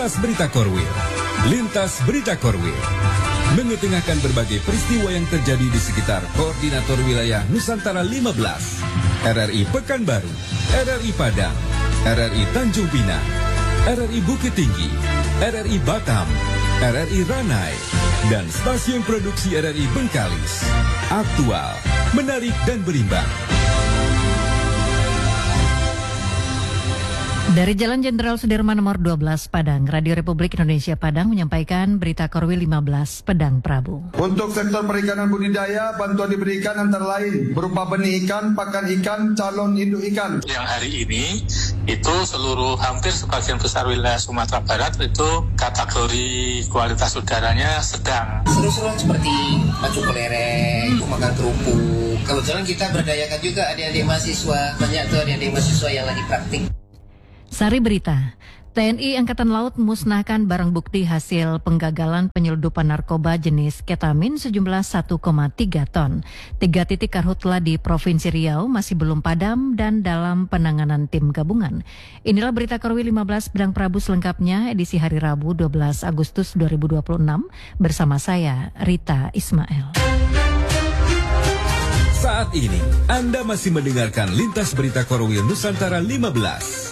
Lintas Berita Korwil. Lintas Berita Korwil mengetengahkan berbagai peristiwa yang terjadi di sekitar Koordinator Wilayah Nusantara 15, RRI Pekanbaru, RRI Padang, RRI Tanjung Pinang, RRI Bukit Tinggi, RRI Batam, RRI Ranai, dan stasiun produksi RRI Bengkalis. Aktual, menarik dan berimbang. Dari Jalan Jenderal Sudirman nomor 12 Padang, Radio Republik Indonesia Padang menyampaikan berita Korwil 15 Padang Prabu. Untuk sektor perikanan budidaya, bantuan diberikan antara lain berupa benih ikan, pakan ikan, calon induk ikan. Yang hari ini itu seluruh hampir sebagian besar wilayah Sumatera Barat itu kategori kualitas udaranya sedang. Seru-seruan seperti macu kelereng, makan kerupuk. Kebetulan kita berdayakan juga adik-adik mahasiswa, banyak tuh adik-adik mahasiswa yang lagi praktik. Sari berita, TNI Angkatan Laut musnahkan barang bukti hasil penggagalan penyelundupan narkoba jenis ketamin sejumlah 1,3 ton. 3 titik karhutla di Provinsi Riau masih belum padam dan dalam penanganan tim gabungan. Inilah berita Korwil 15 Padang Prabu selengkapnya edisi hari Rabu 12 Agustus 2026 bersama saya Rita Ismail. Saat ini Anda masih mendengarkan Lintas Berita Korwil Nusantara 15.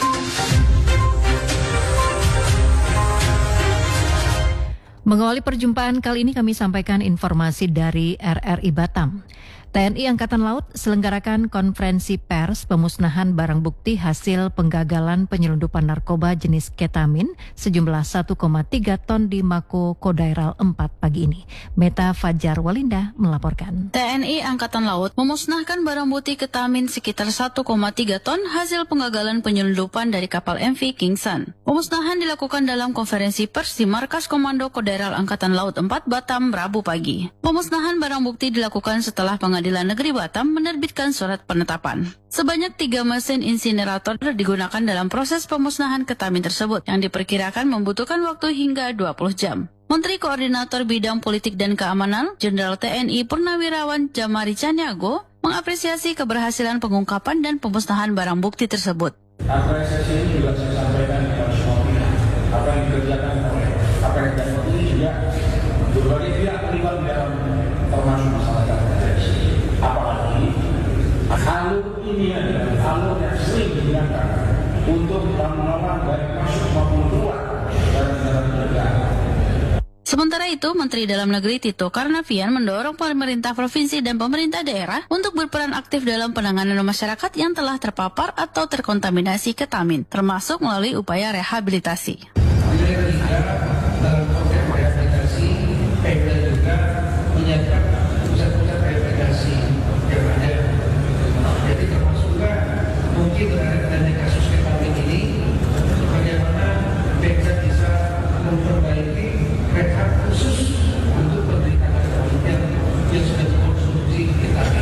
Mengawali perjumpaan kali ini kami sampaikan informasi dari RRI Batam. TNI Angkatan Laut selenggarakan konferensi pers pemusnahan barang bukti hasil penggagalan penyelundupan narkoba jenis ketamin sejumlah 1,3 ton di Mako Kodairal 4 pagi ini. Meta Fajar Walinda melaporkan. TNI Angkatan Laut memusnahkan barang bukti ketamin sekitar 1,3 ton hasil penggagalan penyelundupan dari kapal MV King Sun. Pemusnahan dilakukan dalam konferensi pers di Markas Komando Kodairal Angkatan Laut 4 Batam Rabu pagi. Pemusnahan barang bukti dilakukan setelah Pengadilan Negeri Batam menerbitkan surat penetapan. Sebanyak 3 mesin insinerator digunakan dalam proses pemusnahan ketamin tersebut yang diperkirakan membutuhkan waktu hingga 20 jam. Menteri Koordinator Bidang Politik dan Keamanan, Jenderal TNI Purnawirawan Jamari Caniago, mengapresiasi keberhasilan pengungkapan dan pemusnahan barang bukti tersebut. Apresiasi ini juga saya sampaikan kepada semua pihak. Apa yang dikerjakan oleh APR ini juga berbagai pihak terlibat dalam termasuk masyarakat. Apalagi alur ini adalah alur yang sering digunakan untuk mengelola baik masuk maupun keluar dari negara. Sementara itu, Menteri Dalam Negeri Tito Karnavian mendorong pemerintah provinsi dan pemerintah daerah untuk berperan aktif dalam penanganan masyarakat yang telah terpapar atau terkontaminasi ketamin, termasuk melalui upaya rehabilitasi. Dalam konteks rehabilitasi, Pemda juga menyiapkan pusat-pusat rehabilitasi yang ada. Jadi termasuklah mungkin dari kasus ketamin ini, bagaimana Pemda bisa memperbaiki rehab khusus untuk penderita ketamin yang sudah mengkonsumsi ketamin.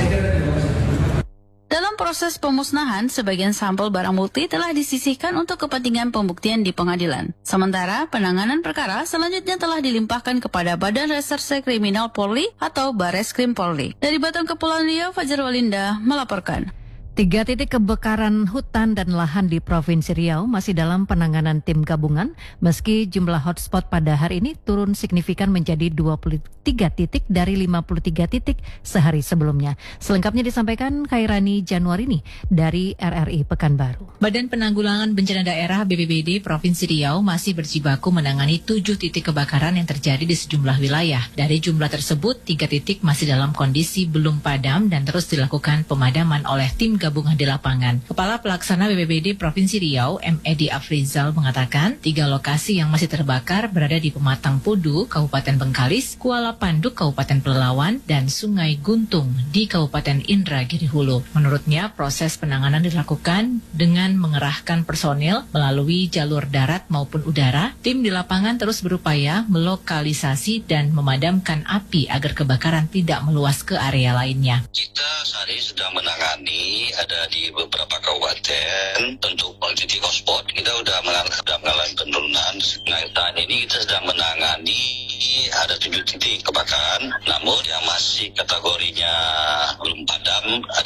Dalam proses pemusnahan, sebagian sampel barang bukti telah disisihkan untuk kepentingan pembuktian di pengadilan. Sementara, penanganan perkara selanjutnya telah dilimpahkan kepada Badan Reserse Kriminal Polri atau Bareskrim Polri. Dari Batam Kepulauan Riau, Fajar Walinda melaporkan. 3 titik kebakaran hutan dan lahan di Provinsi Riau masih dalam penanganan tim gabungan, meski jumlah hotspot pada hari ini turun signifikan menjadi 23 titik dari 53 titik sehari sebelumnya. Selengkapnya disampaikan Khairani Januarini dari RRI Pekanbaru. Badan Penanggulangan Bencana Daerah BPBD Provinsi Riau masih berjibaku menangani 7 titik kebakaran yang terjadi di sejumlah wilayah. Dari jumlah tersebut, 3 titik masih dalam kondisi belum padam dan terus dilakukan pemadaman oleh tim gabungan di lapangan. Kepala Pelaksana BPBD Provinsi Riau, M. Edi Afrizal mengatakan, 3 lokasi yang masih terbakar berada di Pematang Pudu, Kabupaten Bengkalis, Kuala Panduk, Kabupaten Pelalawan, dan Sungai Guntung di Kabupaten Indragiri Hulu. Menurutnya, proses penanganan dilakukan dengan mengerahkan personil melalui jalur darat maupun udara. Tim di lapangan terus berupaya melokalisasi dan memadamkan api agar kebakaran tidak meluas ke area lainnya. Kita saat ini sedang menangani ada di beberapa kabupaten untuk titik hotspot. Kita sudah mengalami penurunan. Nah, saat ini kita sedang menangani ada 7 titik kebakaran. Namun yang masih kategorinya belum padam ada 3.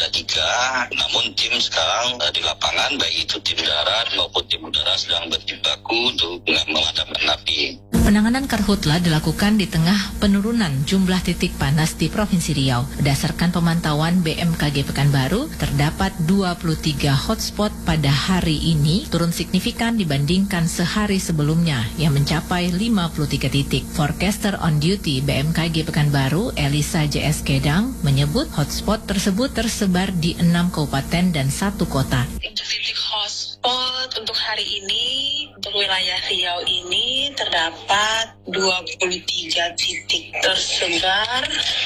ada, namun tim sekarang di lapangan baik itu tim darat maupun tim udara sedang berjibaku untuk memadamkan api. Penanganan karhutla dilakukan di tengah penurunan jumlah titik panas di Provinsi Riau. Berdasarkan pemantauan BMKG Pekanbaru, terdapat 23 hotspot pada hari ini, turun signifikan dibandingkan sehari sebelumnya yang mencapai 53 titik. Forecaster on duty BMKG Pekanbaru, Elisa JS Kedang, menyebut hotspot tersebut tersebar di 6 kabupaten dan 1 kota. Untuk titik hotspot untuk hari ini, untuk wilayah Riau ini terdapat 23 titik tersebar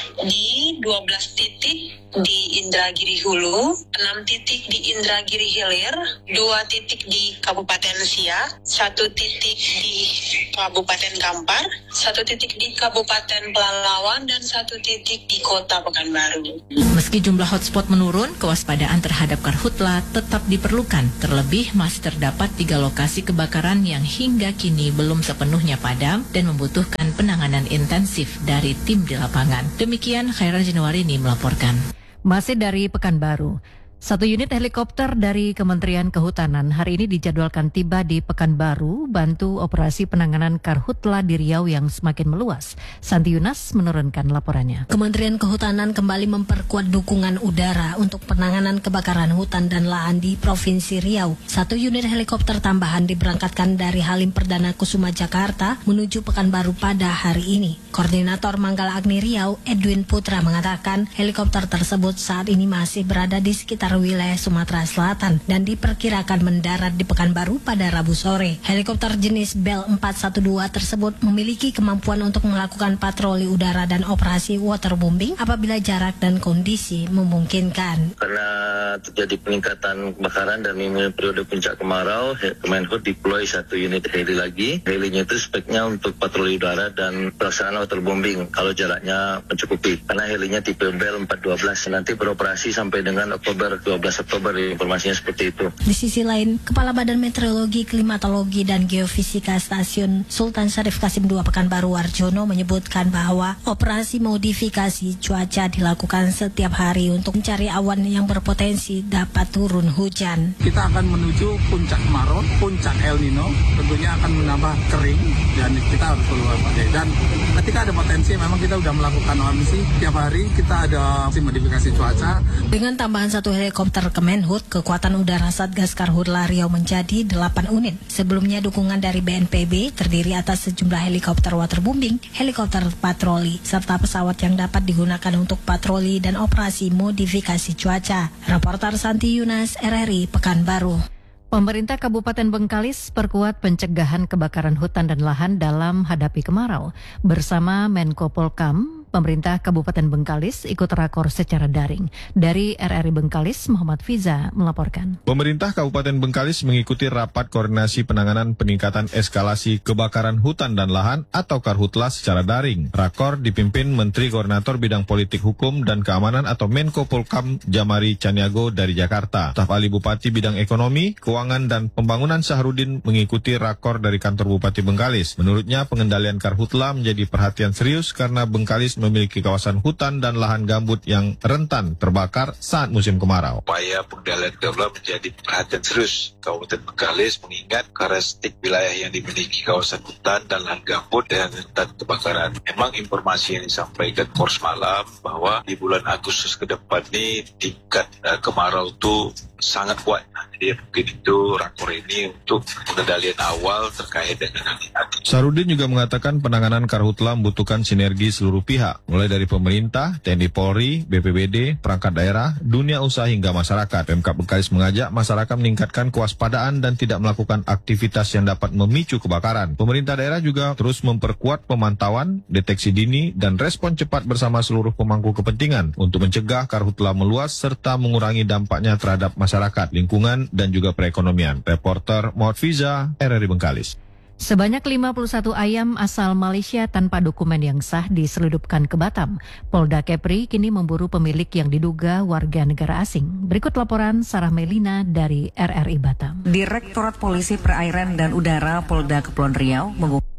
di 12 titik di Indragiri Hulu, 6 titik di Indragiri Hilir, 2 titik di Kabupaten Siak, 1 titik di Kabupaten Kampar, 1 titik di Kabupaten Pelalawan, dan 1 titik di Kota Pekanbaru. Meski jumlah hotspot menurun, kewaspadaan terhadap karhutla tetap diperlukan. Terlebih masih terdapat 3 lokasi kebakaran yang hingga kini belum sepenuhnya padam dan membutuhkan penanganan intensif dari tim di lapangan. Demikian Khairan Januarini melaporkan. Masih dari Pekanbaru, 1 unit helikopter dari Kementerian Kehutanan hari ini dijadwalkan tiba di Pekanbaru bantu operasi penanganan karhutla di Riau yang semakin meluas. Santi Yunas menurunkan laporannya. Kementerian Kehutanan kembali memperkuat dukungan udara untuk penanganan kebakaran hutan dan lahan di Provinsi Riau. 1 unit helikopter tambahan diberangkatkan dari Halim Perdana Kusuma Jakarta menuju Pekanbaru pada hari ini. Koordinator Manggala Agni Riau, Edwin Putra, mengatakan helikopter tersebut saat ini masih berada di sekitar wilayah Sumatera Selatan dan diperkirakan mendarat di Pekanbaru pada Rabu sore. Helikopter jenis Bell 412 tersebut memiliki kemampuan untuk melakukan patroli udara dan operasi waterbombing apabila jarak dan kondisi memungkinkan. Karena terjadi peningkatan kebakaran dan ini periode puncak kemarau, Kemenhub deploy 1 unit heli lagi. Helinya itu speknya untuk patroli udara dan pelaksanaan waterbombing kalau jaraknya mencukupi. Karena helinya tipe Bell 412 nanti beroperasi sampai dengan 12 Oktober, informasinya seperti itu. Di sisi lain, Kepala Badan Meteorologi, Klimatologi, dan Geofisika Stasiun Sultan Syarif Qasim II Pekanbaru Warjono menyebutkan bahwa operasi modifikasi cuaca dilakukan setiap hari untuk mencari awan yang berpotensi dapat turun hujan. Kita akan menuju puncak kemarau, puncak El Nino, tentunya akan menambah kering dan kita harus keluar pakai. Dan ketika ada potensi, memang kita sudah melakukan misi tiap hari kita ada modifikasi cuaca. Dengan tambahan 1 helikopter Kemenhub, kekuatan udara Satgas Karhutla Riau menjadi 8 unit. Sebelumnya dukungan dari BNPB terdiri atas sejumlah helikopter waterbombing, helikopter patroli, serta pesawat yang dapat digunakan untuk patroli dan operasi modifikasi cuaca. Reporter Santi Yunas, RRI Pekanbaru. Pemerintah Kabupaten Bengkalis perkuat pencegahan kebakaran hutan dan lahan dalam hadapi kemarau. Bersama Menko Polkam, pemerintah Kabupaten Bengkalis ikut rakor secara daring. Dari RRI Bengkalis, Muhammad Fiza melaporkan. Pemerintah Kabupaten Bengkalis mengikuti rapat koordinasi penanganan peningkatan eskalasi kebakaran hutan dan lahan atau Karhutla secara daring. Rakor dipimpin Menteri Koordinator Bidang Politik Hukum dan Keamanan atau Menko Polkam Jamari Caniago dari Jakarta. Staf Ahli Bupati Bidang Ekonomi, Keuangan dan Pembangunan Sahrudin mengikuti rakor dari kantor Bupati Bengkalis. Menurutnya pengendalian Karhutla menjadi perhatian serius karena Bengkalis memiliki kawasan hutan dan lahan gambut yang rentan terbakar saat musim kemarau. Upaya pengendalian Karhutla menjadi perhatian serius Kabupaten Bengkalis mengingat karakteristik wilayah yang dimiliki kawasan hutan dan lahan gambut dan rentan kebakaran. Memang informasi yang disampaikan Kors malam bahwa di bulan Agustus ke depan ini tingkat kemarau itu sangat kuat. Jadi mungkin itu rakor ini untuk pengendalian awal terkait dengan hati-hati. Sahrudin juga mengatakan penanganan Karhutla membutuhkan sinergi seluruh pihak, mulai dari pemerintah, TNI Polri, BPBD, perangkat daerah, dunia usaha hingga masyarakat. Pemkab Bengkalis mengajak masyarakat meningkatkan kewaspadaan dan tidak melakukan aktivitas yang dapat memicu kebakaran. Pemerintah daerah juga terus memperkuat pemantauan, deteksi dini, dan respon cepat bersama seluruh pemangku kepentingan untuk mencegah Karhutla meluas serta mengurangi dampaknya terhadap masyarakat, lingkungan, dan juga perekonomian. Reporter Muhammad Fiza, RRI Bengkalis. Sebanyak 51 ayam asal Malaysia tanpa dokumen yang sah diseludupkan ke Batam. Polda Kepri kini memburu pemilik yang diduga warga negara asing. Berikut laporan Sarah Melina dari RRI Batam. Direktorat Polisi Perairan dan Udara Polda Kepulauan Riau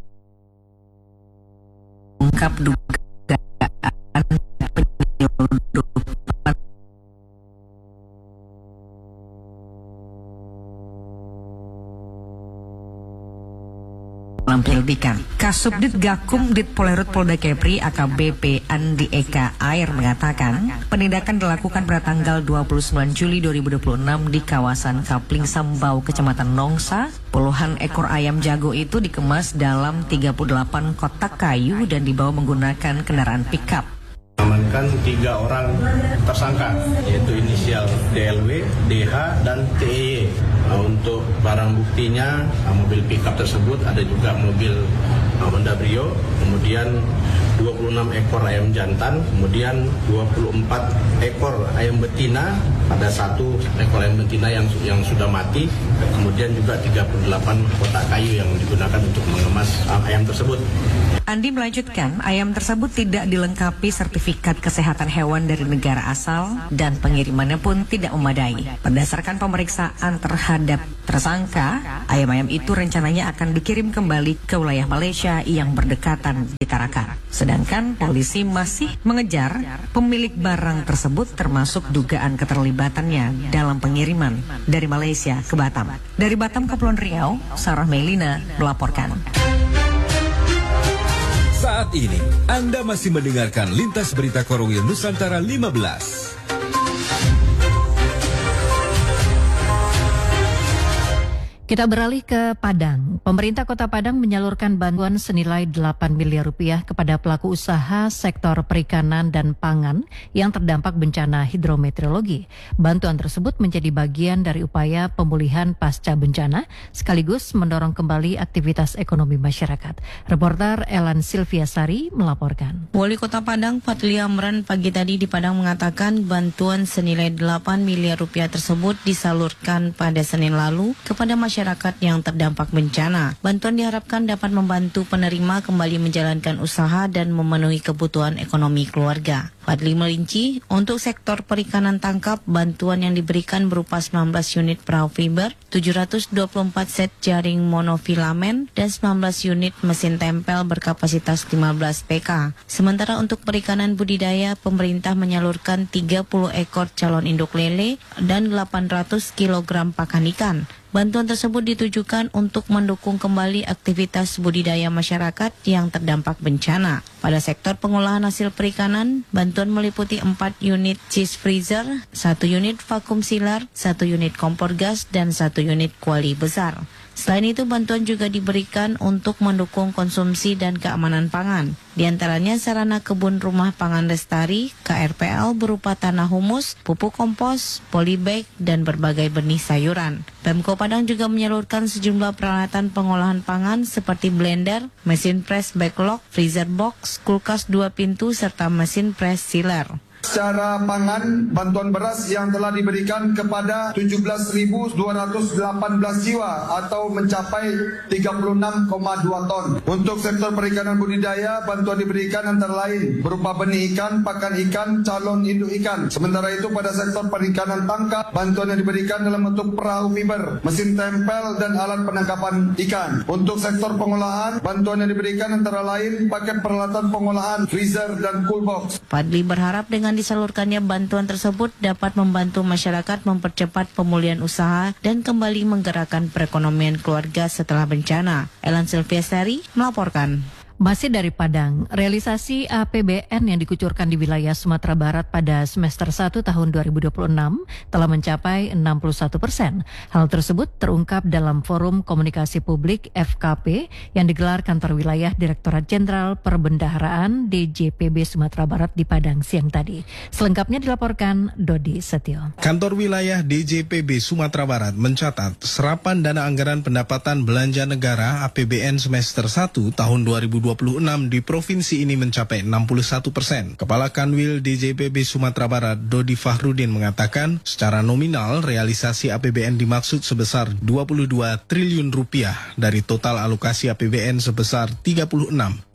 mengungkap dugaan penyeludupan penyelidikan. Kasubdit Gakum Dit Polerut Polda Kepri AKBP Andi Eka Air mengatakan penindakan dilakukan pada tanggal 29 Juli 2026 di kawasan Kapling Sambau, Kecamatan Nongsa. Puluhan ekor ayam jago itu dikemas dalam 38 kotak kayu dan dibawa menggunakan kendaraan pickup. Amankan 3 orang tersangka, yaitu inisial DLW, DH, dan TEY. Untuk barang buktinya, mobil pickup tersebut ada juga mobil Honda Brio, kemudian 26 ekor ayam jantan, kemudian 24 ekor ayam betina, ada 1 ekor ayam betina yang sudah mati, kemudian juga 38 kotak kayu yang digunakan untuk mengemas ayam tersebut. Andi melanjutkan, ayam tersebut tidak dilengkapi sertifikat kesehatan hewan dari negara asal dan pengirimannya pun tidak memadai. Berdasarkan pemeriksaan terhadap tersangka, ayam-ayam itu rencananya akan dikirim kembali ke wilayah Malaysia yang berdekatan di Tarakan. Sedangkan polisi masih mengejar pemilik barang tersebut termasuk dugaan keterlibatannya dalam pengiriman dari Malaysia ke Batam. Dari Batam ke Kepulauan Riau, Sarah Melina melaporkan. Saat ini, Anda masih mendengarkan Lintas Berita Korwil Nusantara 15. Kita beralih ke Padang. Pemerintah Kota Padang menyalurkan bantuan senilai 8 miliar rupiah kepada pelaku usaha sektor perikanan dan pangan yang terdampak bencana hidrometeorologi. Bantuan tersebut menjadi bagian dari upaya pemulihan pasca bencana sekaligus mendorong kembali aktivitas ekonomi masyarakat. Reporter Elan Silviasari melaporkan. Wali Kota Padang Fadli Amran pagi tadi di Padang mengatakan bantuan senilai 8 miliar rupiah tersebut disalurkan pada Senin lalu kepada masyarakat yang terdampak bencana. Bantuan diharapkan dapat membantu penerima kembali menjalankan usaha dan memenuhi kebutuhan ekonomi keluarga. Fadli merinci, untuk sektor perikanan tangkap, bantuan yang diberikan berupa 19 unit perahu fiber, 724 set jaring monofilamen, dan 19 unit mesin tempel berkapasitas 15 PK. Sementara untuk perikanan budidaya, pemerintah menyalurkan 30 ekor calon induk lele dan 800 kg pakan ikan. Bantuan tersebut ditujukan untuk mendukung kembali aktivitas budidaya masyarakat yang terdampak bencana. Pada sektor pengolahan hasil perikanan, bantuan meliputi 4 unit cheese freezer, 1 unit vakum sealer, 1 unit kompor gas, dan 1 unit kuali besar. Selain itu, bantuan juga diberikan untuk mendukung konsumsi dan keamanan pangan. Di antaranya sarana kebun rumah pangan lestari, KRPL berupa tanah humus, pupuk kompos, polybag, dan berbagai benih sayuran. Pemko Padang juga menyalurkan sejumlah peralatan pengolahan pangan seperti blender, mesin press backlog, freezer box, kulkas 2 pintu, serta mesin press sealer. Secara pangan, bantuan beras yang telah diberikan kepada 17.218 jiwa atau mencapai 36,2 ton. Untuk sektor perikanan budidaya, bantuan diberikan antara lain berupa benih ikan, pakan ikan, calon induk ikan. Sementara itu pada sektor perikanan tangkap, bantuan yang diberikan dalam bentuk perahu fiber, mesin tempel, dan alat penangkapan ikan. Untuk sektor pengolahan, bantuan yang diberikan antara lain paket peralatan pengolahan, freezer, dan cool box. Fadli berharap dengan disalurkannya bantuan tersebut dapat membantu masyarakat mempercepat pemulihan usaha dan kembali menggerakkan perekonomian keluarga setelah bencana. Elan Silviasari melaporkan. Masih dari Padang, realisasi APBN yang dikucurkan di wilayah Sumatera Barat pada semester 1 tahun 2026 telah mencapai 61%. Hal tersebut terungkap dalam Forum Komunikasi Publik FKP yang digelar Kantor Wilayah Direktorat Jenderal Perbendaharaan DJPB Sumatera Barat di Padang siang tadi. Selengkapnya dilaporkan Dodi Setio. Kantor Wilayah DJPB Sumatera Barat mencatat serapan dana anggaran pendapatan belanja negara APBN semester 1 tahun 2026 di provinsi ini mencapai 61%. Kepala Kanwil DJPB Sumatera Barat, Dodi Fahrudin mengatakan, secara nominal realisasi APBN dimaksud sebesar 22 triliun rupiah dari total alokasi APBN sebesar 36,46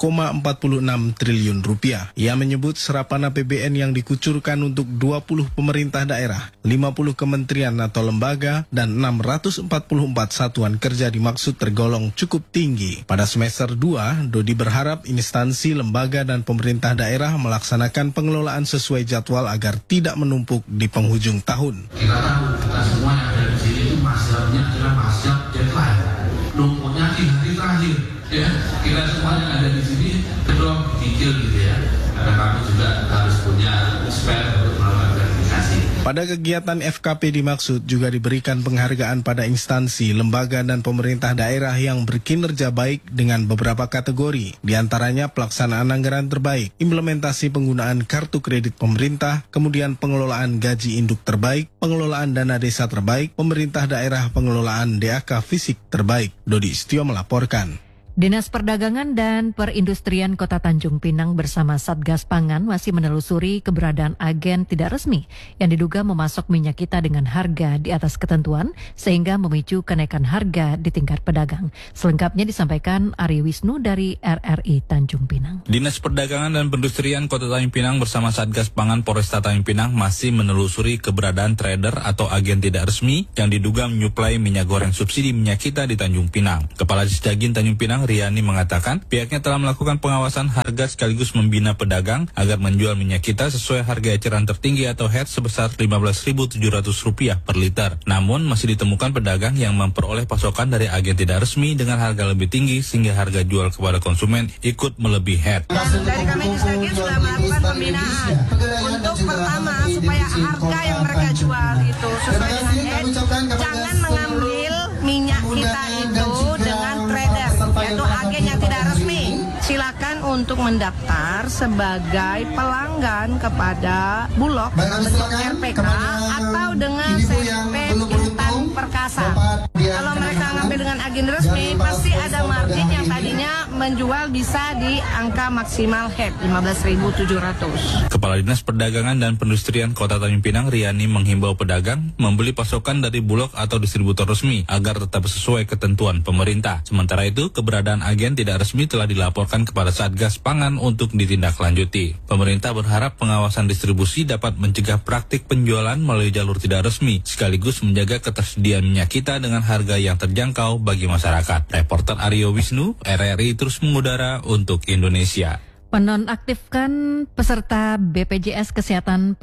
triliun rupiah. Ia menyebut serapan APBN yang dikucurkan untuk 20 pemerintah daerah, 50 kementerian atau lembaga, dan 644 satuan kerja dimaksud tergolong cukup tinggi. Pada semester 2, Dodi berharap instansi, lembaga, dan pemerintah daerah melaksanakan pengelolaan sesuai jadwal agar tidak menumpuk di penghujung tahun. Kita tahu, kita semua yang ada di sini itu mazhabnya adalah mazhab deadline. Numpuknya di hari terakhir ya, kita semua yang ada di sini tolong dicicil gitu ya, karena kami juga harus punya spare untuk melakukan verifikasi. Pada kegiatan FKP dimaksud juga diberikan penghargaan pada instansi, lembaga dan pemerintah daerah yang berkinerja baik dengan beberapa kategori, diantaranya pelaksanaan anggaran terbaik, implementasi penggunaan kartu kredit pemerintah, kemudian pengelolaan gaji induk terbaik, pengelolaan dana desa terbaik, pemerintah daerah pengelolaan DAK fisik terbaik. Dodi Setio melaporkan. Dinas Perdagangan dan Perindustrian Kota Tanjung Pinang bersama Satgas Pangan masih menelusuri keberadaan agen tidak resmi yang diduga memasok minyak kita dengan harga di atas ketentuan sehingga memicu kenaikan harga di tingkat pedagang. Selengkapnya disampaikan Ari Wisnu dari RRI Tanjung Pinang. Dinas Perdagangan dan Perindustrian Kota Tanjung Pinang bersama Satgas Pangan Polresta Tanjung Pinang masih menelusuri keberadaan trader atau agen tidak resmi yang diduga menyuplai minyak goreng subsidi minyak kita di Tanjung Pinang. Kepala Disdagin Tanjung Pinang Riani mengatakan pihaknya telah melakukan pengawasan harga sekaligus membina pedagang agar menjual minyak kita sesuai harga eceran tertinggi atau HET sebesar Rp15.700 per liter. Namun masih ditemukan pedagang yang memperoleh pasokan dari agen tidak resmi dengan harga lebih tinggi sehingga harga jual kepada konsumen ikut melebihi HET. Dari kami Disdagin sudah melakukan pembinaan untuk pertama supaya harga yang mereka jual itu sesuai dengan HET. Jangan mengambil minyak kita itu dengan trader, yaitu agen yang tidak resmi. Silakan untuk mendaftar sebagai pelanggan kepada Bulog bentuk RPK atau dengan CP Intan Perkasa. Kalau mereka ngambil dengan agen resmi, pasti ada margin yang tadinya menjual bisa di angka maksimal HET 15.700. Kepala Dinas Perdagangan dan Perindustrian Kota Tanjung Pinang Riani menghimbau pedagang membeli pasokan dari Bulog atau distributor resmi agar tetap sesuai ketentuan pemerintah. Sementara itu, keberadaan agen tidak resmi telah dilaporkan kepada Satgas Pangan untuk ditindaklanjuti. Pemerintah berharap pengawasan distribusi dapat mencegah praktik penjualan melalui jalur tidak resmi, sekaligus menjaga ketersediaan minyak kita dengan harga yang terjangkau bagi masyarakat. Reporter Aryo Wisnu, RRI terus mengudara untuk Indonesia. Penonaktifkan peserta BPJS Kesehatan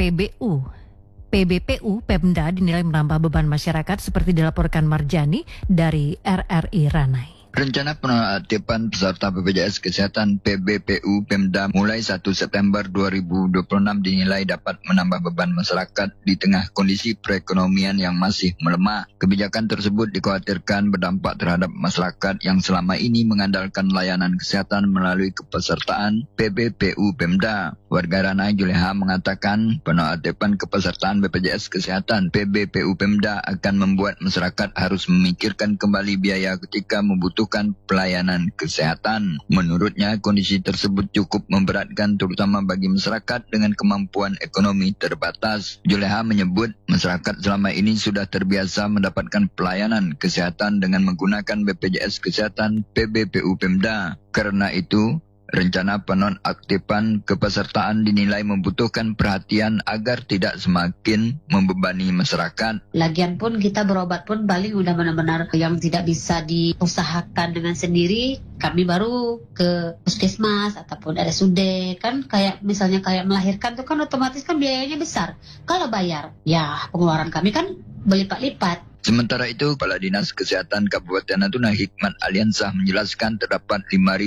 PBPU Pemda dinilai menambah beban masyarakat seperti dilaporkan Marjani dari RRI Ranai. Rencana penonaktifan peserta BPJS Kesehatan PBPU Pemda mulai 1 September 2026 dinilai dapat menambah beban masyarakat di tengah kondisi perekonomian yang masih melemah. Kebijakan tersebut dikhawatirkan berdampak terhadap masyarakat yang selama ini mengandalkan layanan kesehatan melalui kepesertaan PBPU Pemda. Warga Ranai Juleha mengatakan penonaktifan kepesertaan BPJS Kesehatan PBPU Pemda akan membuat masyarakat harus memikirkan kembali biaya ketika membutuhkan pelayanan kesehatan. Menurutnya, kondisi tersebut cukup memberatkan terutama bagi masyarakat dengan kemampuan ekonomi terbatas. Juleha menyebut masyarakat selama ini sudah terbiasa mendapatkan pelayanan kesehatan dengan menggunakan BPJS Kesehatan PBPU Pemda. Karena itu, rencana penonaktifan kepesertaan dinilai membutuhkan perhatian agar tidak semakin membebani masyarakat. Lagian pun kita berobat pun paling udah benar-benar yang tidak bisa diusahakan dengan sendiri. Kami baru ke puskesmas ataupun RSUD kan, kayak misalnya kayak melahirkan tuh kan otomatis kan biayanya besar. Kalau bayar, ya pengeluaran kami kan berlipat-lipat. Sementara itu, Kepala Dinas Kesehatan Kabupaten Natuna Hikmat Aliansah menjelaskan terdapat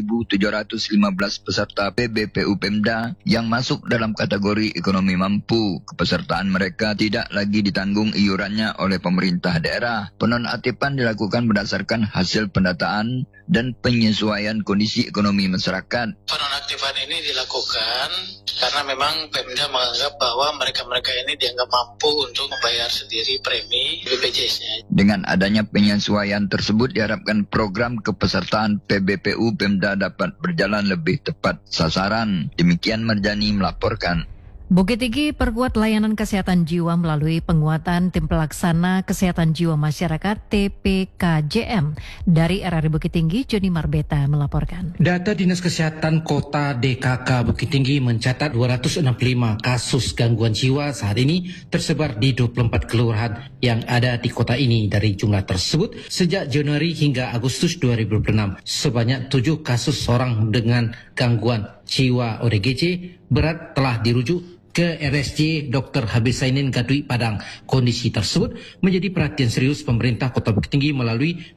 5.715 peserta PBPU Pemda yang masuk dalam kategori ekonomi mampu. Kepesertaan mereka tidak lagi ditanggung iurannya oleh pemerintah daerah. Penonaktifan dilakukan berdasarkan hasil pendataan dan penyesuaian kondisi ekonomi masyarakat. Penonaktifan ini dilakukan karena memang Pemda menganggap bahwa mereka-mereka ini dianggap mampu untuk membayar sendiri premi BPJS. Dengan adanya penyesuaian tersebut diharapkan program kepesertaan PBPU Pemda dapat berjalan lebih tepat sasaran. Demikian Marjani melaporkan. Bukit Tinggi perkuat layanan kesehatan jiwa melalui penguatan tim pelaksana kesehatan jiwa masyarakat TPKJM. Dari RRI Bukit Tinggi, Joni Marbeta melaporkan. Data Dinas Kesehatan Kota DKK Bukit Tinggi mencatat 265 kasus gangguan jiwa saat ini tersebar di 24 kelurahan yang ada di kota ini. Dari jumlah tersebut, sejak Januari hingga Agustus 2026, sebanyak 7 kasus orang dengan gangguan jiwa ODGJ berat telah dirujuk ke RSJ Dr. Habib Sainin Gadui Padang. Kondisi tersebut menjadi perhatian serius pemerintah Kota Bukit Tinggi melalui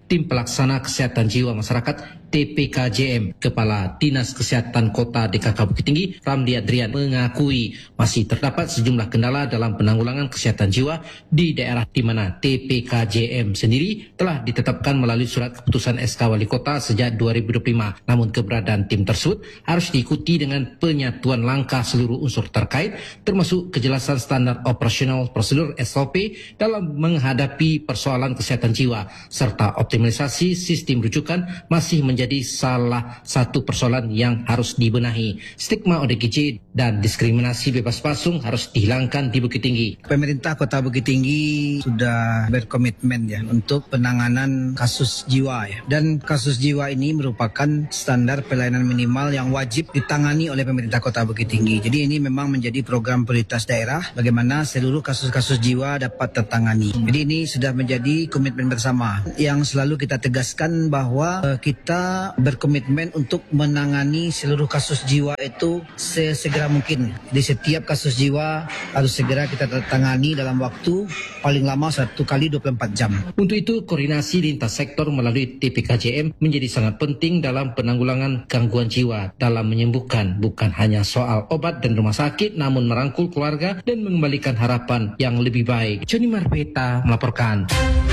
Tim Pelaksana Kesehatan Jiwa Masyarakat TPKJM, Kepala Dinas Kesehatan Kota DKK Bukit Tinggi, Ramli Adrian, mengakui masih terdapat sejumlah kendala dalam penanggulangan kesehatan jiwa di daerah di mana TPKJM sendiri telah ditetapkan melalui surat keputusan SK Wali Kota sejak 2025. Namun keberadaan tim tersebut harus diikuti dengan penyatuan langkah seluruh unsur terkait, termasuk kejelasan standar operasional prosedur SOP dalam menghadapi persoalan kesehatan jiwa, serta optimalisasi sistem rujukan masih menjadi salah satu persoalan yang harus dibenahi. Stigma ODGJ dan diskriminasi bebas pasung harus dihilangkan di Bukit Tinggi. Pemerintah Kota Bukit Tinggi sudah berkomitmen ya untuk penanganan kasus jiwa ya. Dan kasus jiwa ini merupakan standar pelayanan minimal yang wajib ditangani oleh pemerintah Kota Bukit Tinggi. Jadi ini memang menjadi program prioritas daerah bagaimana seluruh kasus-kasus jiwa dapat tertangani. Jadi ini sudah menjadi komitmen bersama yang selalu kita tegaskan bahwa kita berkomitmen untuk menangani seluruh kasus jiwa itu sesegera mungkin. Di setiap kasus jiwa harus segera kita tangani dalam waktu paling lama 1 kali 24 jam. Untuk itu, koordinasi lintas sektor melalui TPKJM menjadi sangat penting dalam penanggulangan gangguan jiwa dalam menyembuhkan bukan hanya soal obat dan rumah sakit, namun merangkul keluarga dan mengembalikan harapan yang lebih baik. Joni Marpeta melaporkan.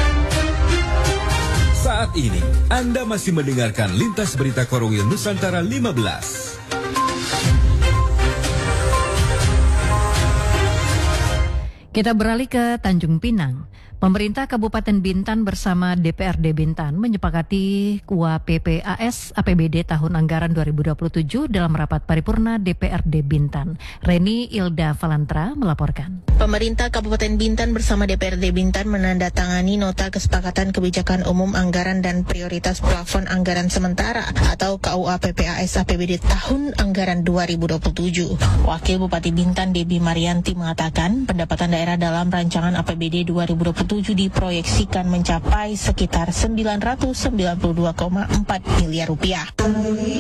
Saat ini, Anda masih mendengarkan Lintas Berita Korwil Nusantara 15. Kita beralih ke Tanjung Pinang. Pemerintah Kabupaten Bintan bersama DPRD Bintan menyepakati KUA-PPAS APBD tahun anggaran 2027 dalam rapat paripurna DPRD Bintan. Reni Ilda Valantra melaporkan. Pemerintah Kabupaten Bintan bersama DPRD Bintan menandatangani nota kesepakatan kebijakan umum anggaran dan prioritas plafon anggaran sementara atau KUA-PPAS APBD tahun anggaran 2027. Wakil Bupati Bintan Debbie Marianti mengatakan pendapatan daerah dalam rancangan APBD 2027 diproyeksikan mencapai sekitar 992,4 miliar rupiah.